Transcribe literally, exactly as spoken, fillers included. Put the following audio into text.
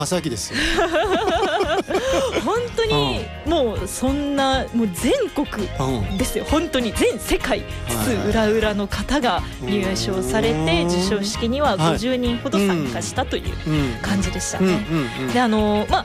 朝焼ですよ本当にもうそんなもう全国ですよ、本当に全世界津々浦々の方が入賞されて、授賞式にはごじゅうにんほど参加したという感じでしたね。であのまあ